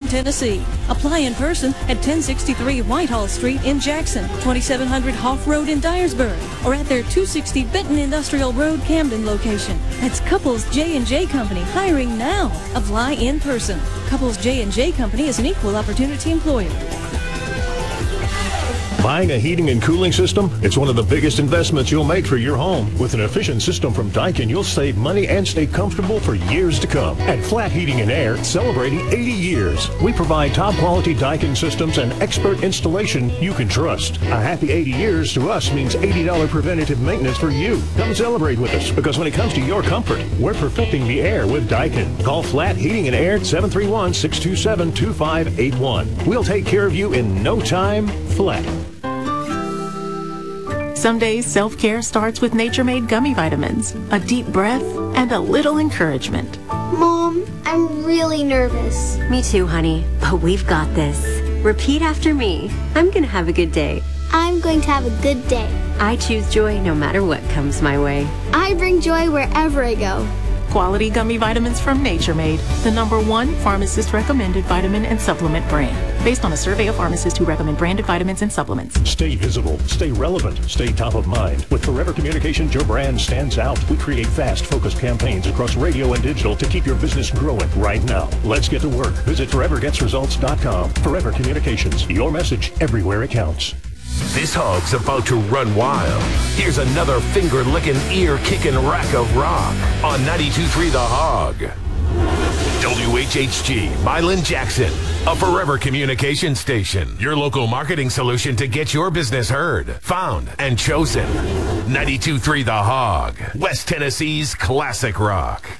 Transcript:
Tennessee. Apply in person at 1063 Whitehall Street in Jackson, 2700 Hoff Road in Dyersburg, or at their 260 Benton Industrial Road, Camden location. That's Couples J&J Company, hiring now. Apply in person. Couples J&J Company is an equal opportunity employer. Buying a heating and cooling system? It's one of the biggest investments you'll make for your home. With an efficient system from Daikin, you'll save money and stay comfortable for years to come. At Flat Heating and Air, celebrating 80 years, we provide top-quality Daikin systems and expert installation you can trust. A happy 80 years to us means $80 preventative maintenance for you. Come celebrate with us, because when it comes to your comfort, we're perfecting the air with Daikin. Call Flat Heating and Air at 731-627-2581. We'll take care of you in no time flat. Some days, self-care starts with Nature Made gummy vitamins, a deep breath, and a little encouragement. Mom, I'm really nervous. Me too, honey, but we've got this. Repeat after me. I'm going to have a good day. I'm going to have a good day. I choose joy no matter what comes my way. I bring joy wherever I go. Quality gummy vitamins from Nature Made, the #1 pharmacist-recommended vitamin and supplement brand. Based on a survey of pharmacists who recommend branded vitamins and supplements. Stay visible, stay relevant, stay top of mind. With Forever Communications, your brand stands out. We create fast, focused campaigns across radio and digital to keep your business growing right now. Let's get to work. Visit forevergetsresults.com. Forever Communications, your message everywhere it counts. This hog's about to run wild. Here's another finger-licking, ear-kicking rack of rock on 92.3 The Hog. WHHG, Milan Jackson, a Forever Communication station. Your local marketing solution to get your business heard, found, and chosen. 92.3 The Hog, West Tennessee's classic rock.